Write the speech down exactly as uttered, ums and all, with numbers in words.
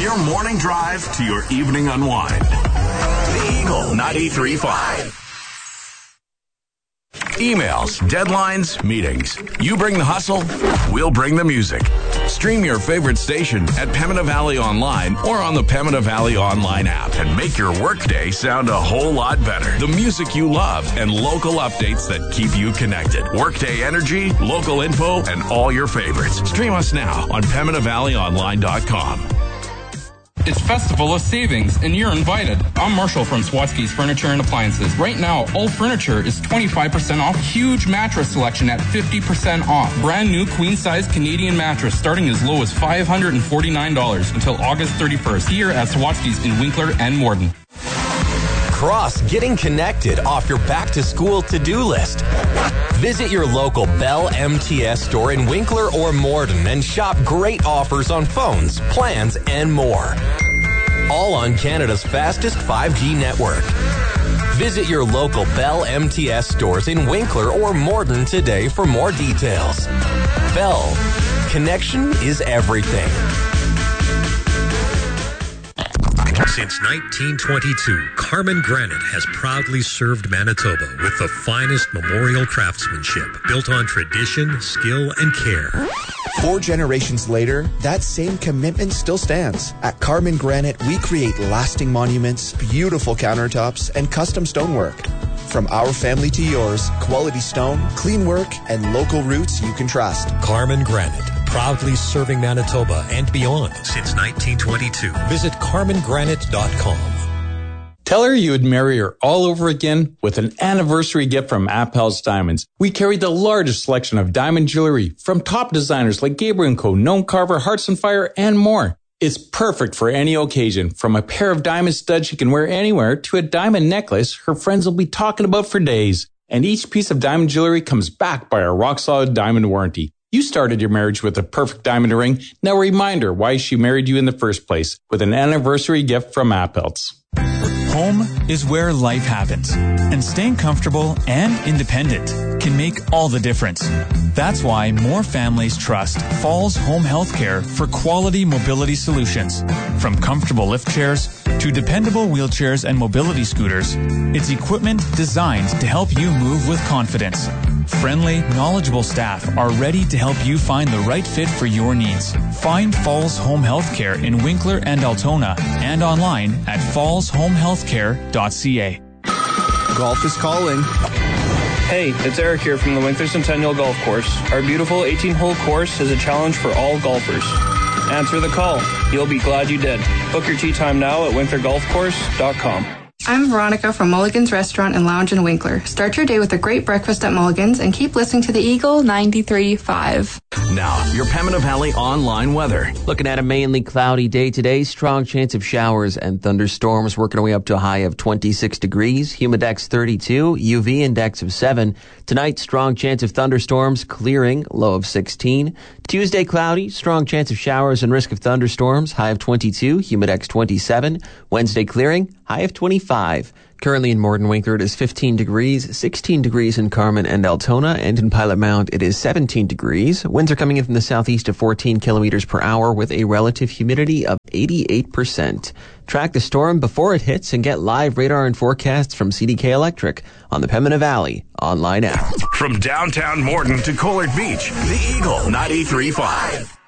your morning drive to your evening unwind. The Eagle ninety-three point five. Emails, deadlines, meetings. You bring the hustle, we'll bring the music. Stream your favorite station at Pembina Valley Online or on the Pembina Valley Online app and make your workday sound a whole lot better. The music you love and local updates that keep you connected. Workday energy, local info, and all your favorites. Stream us now on Pembina Valley Online dot com. It's Festival of Savings, and you're invited. I'm Marshall from Swatsky's Furniture and Appliances. Right now, all furniture is twenty-five percent off. Huge mattress selection at fifty percent off. Brand new queen-size Canadian mattress starting as low as five hundred forty-nine dollars until August thirty-first here at Swatsky's in Winkler and Morden. Cross getting connected off your back-to-school to-do list. Visit your local Bell M T S store in Winkler or Morden and shop great offers on phones, plans, and more. All on Canada's fastest five G network. Visit your local Bell M T S stores in Winkler or Morden today for more details. Bell, connection is everything. Since nineteen twenty-two, Carmen Granite has proudly served Manitoba with the finest memorial craftsmanship built on tradition, skill, and care. Four generations later, that same commitment still stands. At Carmen Granite, we create lasting monuments, beautiful countertops, and custom stonework. From our family to yours, quality stone, clean work, and local roots you can trust. Carmen Granite, proudly serving Manitoba and beyond since nineteen twenty-two. Visit carmen granite dot com. Tell her you would marry her all over again with an anniversary gift from Appel's Diamonds. We carry the largest selection of diamond jewelry from top designers like Gabriel and Co., Noam Carver, Hearts and Fire, and more. It's perfect for any occasion, from a pair of diamond studs she can wear anywhere to a diamond necklace her friends will be talking about for days. And each piece of diamond jewelry comes backed by our rock-solid diamond warranty. You started your marriage with a perfect diamond ring. Now remind her why she married you in the first place with an anniversary gift from Appel's. Home is where life happens, and staying comfortable and independent can make all the difference. That's why more families trust Falls Home Healthcare for quality mobility solutions. From comfortable lift chairs to dependable wheelchairs and mobility scooters, it's equipment designed to help you move with confidence. Friendly, knowledgeable staff are ready to help you find the right fit for your needs. Find Falls Home Healthcare in Winkler and Altona and online at falls home healthcare dot c a. Golf is calling. Hey, it's Eric here from the Winkler Centennial Golf Course. Our beautiful eighteen-hole course is a challenge for all golfers. Answer the call. You'll be glad you did. Book your tee time now at winkler golf course dot com. I'm Veronica from Mulligan's Restaurant and Lounge in Winkler. Start your day with a great breakfast at Mulligan's and keep listening to the Eagle ninety-three point five. Now, your Pembina Valley online weather. Looking at a mainly cloudy day today, strong chance of showers and thunderstorms, working our way up to a high of twenty-six degrees, humidex thirty-two, U V index of seven. Tonight, strong chance of thunderstorms, clearing, low of sixteen. Tuesday, cloudy, strong chance of showers and risk of thunderstorms, high of twenty-two, humidex twenty-seven. Wednesday, clearing, high of twenty-five. Currently in Morden Winkler, it is fifteen degrees, sixteen degrees in Carmen and Altona, and in Pilot Mount, it is seventeen degrees. Winds are coming in from the southeast at fourteen kilometers per hour with a relative humidity of eighty-eight percent. Track the storm before it hits and get live radar and forecasts from C D K Electric on the Pembina Valley online app. From downtown Morden to Collard Beach, the Eagle ninety-three point five.